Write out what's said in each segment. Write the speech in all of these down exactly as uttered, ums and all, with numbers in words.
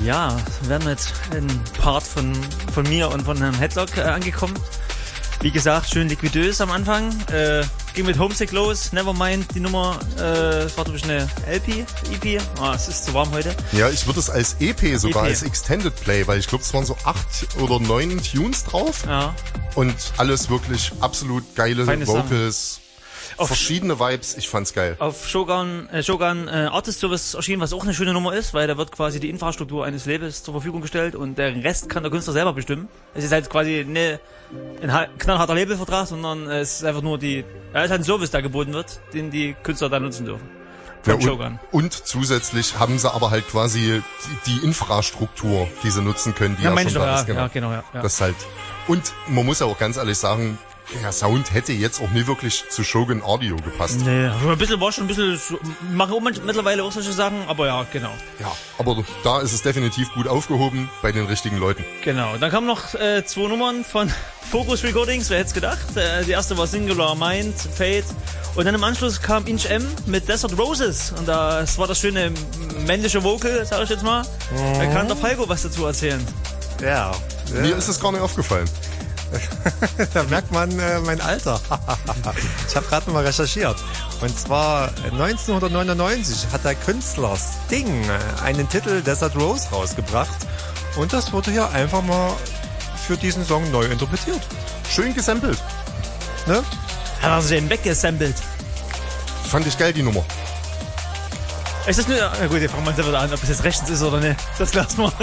Ja, wir werden jetzt in Part von, von mir und von Herrn Headlock äh, angekommen. Wie gesagt, schön liquidös am Anfang. Äh, ging mit Homesick los, Nevermind, die Nummer, äh, das war glaube ich eine L P, E P. Ah, es ist zu warm heute. Ja, ich würde es als E P sogar, E P. als Extended Play, weil ich glaube, es waren so acht oder neun Tunes drauf. Ja. Und alles wirklich absolut geile Feine Vocals, Auf verschiedene Vibes, ich fand's geil. Auf Shogun, äh, Shogun äh, Artist Service erschienen, was auch eine schöne Nummer ist, weil da wird quasi die Infrastruktur eines Labels zur Verfügung gestellt und der Rest kann der Künstler selber bestimmen. Es ist halt quasi ne, ein ha- knallharter Labelvertrag, sondern äh, es ist einfach nur die, ja, es ist halt ein Service, der geboten wird, den die Künstler dann nutzen dürfen. Von Ja, Shogun. und, und zusätzlich haben sie aber halt quasi die, die Infrastruktur, die sie nutzen können, die Ja, ja, meine schon ich doch, da ja, ist. Genau. ja, genau, ja, ja. Das ist halt. Und man muss ja auch ganz ehrlich sagen, der Sound hätte jetzt auch nie wirklich zu Shogun Audio gepasst. Nee, ein bisschen war schon ein bisschen, so- machen auch manch- mittlerweile auch solche Sachen, aber ja, genau. Ja, aber da ist es definitiv gut aufgehoben bei den richtigen Leuten. Genau, dann kamen noch äh, zwei Nummern von Focus Recordings, wer hätte es gedacht? Äh, die erste war Singular Mind, Fate und dann im Anschluss kam Inch M mit Desert Roses und das war das schöne männliche Vocal, sag ich jetzt mal. Da kann der Falco was dazu erzählen. Ja. Mir ist es gar nicht aufgefallen. Da merkt man äh, mein Alter. Ich habe gerade mal recherchiert. Und zwar neunzehnhundertneunundneunzig hat der Künstler Sting äh, einen Titel Desert Rose rausgebracht. Und das wurde hier einfach mal für diesen Song neu interpretiert. Schön gesampelt. Ne? Hat er sich den weggesampelt. Fand ich geil, die Nummer. Ist das nur, na gut, jetzt fangen wir uns wieder an, ob es jetzt rechtens ist oder nicht. Das lassen wir.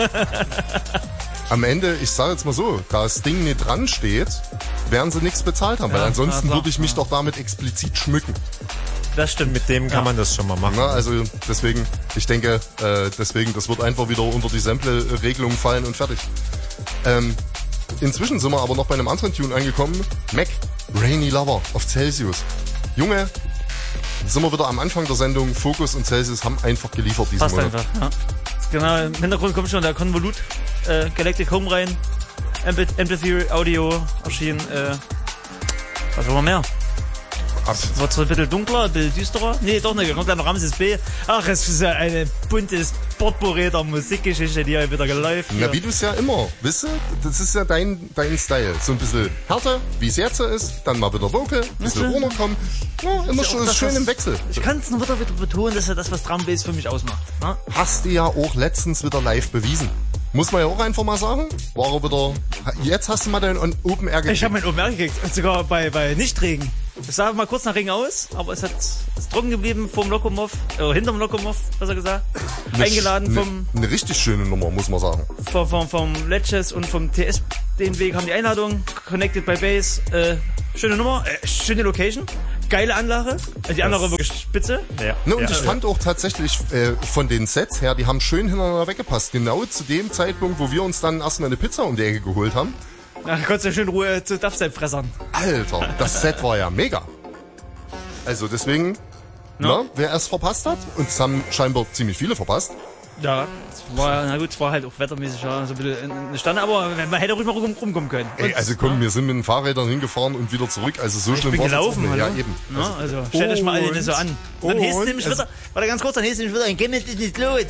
Am Ende, ich sage jetzt mal so, da das Ding nicht dran steht, werden sie nichts bezahlt haben, weil Ja, ansonsten ja, klar. würde ich mich doch damit explizit schmücken. Das stimmt. Mit dem kann Ja. man das schon mal machen. Na, also deswegen, ich denke, äh, deswegen, das wird einfach wieder unter die Sample-Regelung fallen und fertig. Ähm, inzwischen sind wir aber noch bei einem anderen Tune angekommen. Mac, Rainy Lover auf Celsius. Junge, sind wir wieder am Anfang der Sendung. Focus und Celsius haben einfach geliefert diesen Passt Monat. einfach. Ja. Genau, im Hintergrund kommt schon der Convolut, äh, Galactic Home rein, Ampli- Amplify Audio erschienen, äh, was wollen wir mehr? Ab- Es wird zwar ein bisschen dunkler, ein bisschen düsterer. Nee, doch nicht, da kommt dann noch Ramses B. Ach, es ist ja eine buntes Potpourri der Musikgeschichte, die ja wieder geläuft. Na, wie du es ja immer, wisst du? Das ist ja dein, dein Style. So ein bisschen härter, wie es jetzt ist, dann mal wieder Vocal, ein bisschen Weißt du? runterkommen. Ja, immer ja schön, auch das, schön was- im Wechsel. Ich kann es nur wieder, wieder betonen, dass ja das, was Drum Bass für mich ausmacht. Ne? Hast du ja auch letztens wieder live bewiesen. Muss man ja auch einfach mal sagen. War er wieder, jetzt hast du mal deinen Open Air gekriegt. Ich habe mein O M R gekriegt, und sogar bei, bei Nichtregen. Es sah mal kurz nach Regen aus, aber es hat ist trocken geblieben vom Lokomov, äh, hinterm Lokomov, besser gesagt. Eingeladen vom, Eine richtig schöne Nummer, muss man sagen. vom, vom, vom Ledges und vom T S, den Weg haben die Einladung, Connected by Bass, äh, schöne Nummer, äh, schöne Location, geile Anlage, äh, die Anlage wirklich spitze. Ja. Ne, und ja. ich fand auch tatsächlich äh, von den Sets her, die haben schön hintereinander weggepasst. Genau zu dem Zeitpunkt, wo wir uns dann erstmal eine Pizza um die Ecke geholt haben. Da konntest du schön Ruhe zu Dubstep-Fressern. Alter, das Set war ja mega. Also deswegen, No. na, wer es verpasst hat, und es haben scheinbar ziemlich viele verpasst. Ja, es war, na gut, es war halt auch wettermäßig ja, so ein bisschen eine Stange, aber man hätte auch immer rum, rumkommen können. Ey, Und- also komm, wir sind mit den Fahrrädern hingefahren und wieder zurück. Also so Ich schlimm bin war es gelaufen, nicht. Ja, hallo? eben. Ja, also stellt euch mal alle nicht so an. Und dann hieß es und nämlich es- wieder, warte ganz kurz, dann hieß es nämlich wieder, ein Gemmel ist nicht los.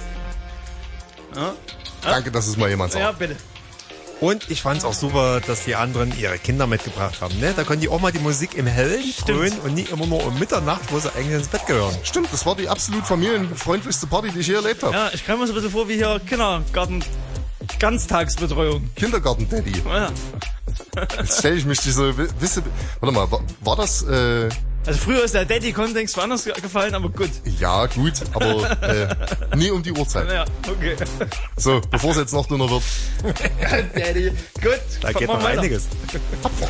Ja, Danke, dass es mal jemand sagt. ja, bitte. Und ich fand's auch super, dass die anderen ihre Kinder mitgebracht haben. Ne? Da können die auch mal die Musik im Hellen frönen und nicht immer nur um Mitternacht, wo sie eigentlich ins Bett gehören. Stimmt, das war die absolut familienfreundlichste Party, die ich je erlebt habe. Ja, ich kam mir so ein bisschen vor wie hier Kindergarten, Ganztagsbetreuung. Kindergarten-Daddy. Ja. Jetzt stelle ich mich diese, wisse, warte mal, war, war das, äh, Also früher ist der Daddy-Kontext woanders ge- gefallen, aber gut. ja gut, aber äh, nie um die Uhrzeit. Ja, okay. So, bevor es jetzt noch dünner wird. Daddy, gut. Da fahren geht wir noch weiter. einiges. Abfahrt.